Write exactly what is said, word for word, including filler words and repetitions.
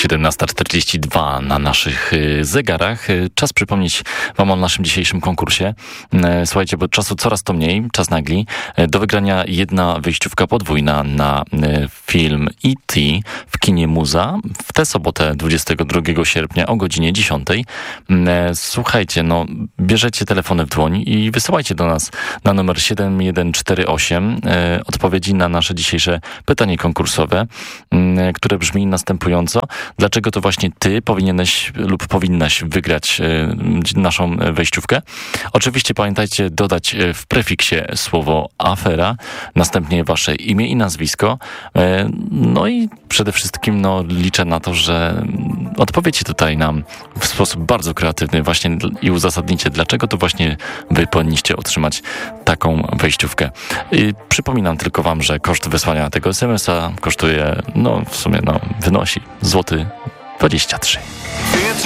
siedemnasta czterdzieści dwa na naszych zegarach. Czas przypomnieć wam o naszym dzisiejszym konkursie. Słuchajcie, bo czasu coraz to mniej, czas nagli. Do wygrania jedna wyjściówka podwójna na film E T w kinie Muza w tę sobotę dwudziestego drugiego sierpnia o godzinie dziesiątej. Słuchajcie, no bierzecie telefony w dłoń i wysyłajcie do nas na numer siedem jeden cztery osiem odpowiedzi na nasze dzisiejsze pytanie konkursowe, które brzmi następująco. Dlaczego to właśnie ty powinieneś lub powinnaś wygrać naszą wejściówkę? Oczywiście pamiętajcie dodać w prefiksie słowo afera, następnie wasze imię i nazwisko. No i przede wszystkim no, liczę na to, że odpowiecie tutaj nam w sposób bardzo kreatywny właśnie i uzasadnicie, dlaczego to właśnie wy powinniście otrzymać taką wejściówkę. I przypominam tylko wam, że koszt wysłania tego es em es a kosztuje, no w sumie no, wynosi złoty dwadzieścia trzy.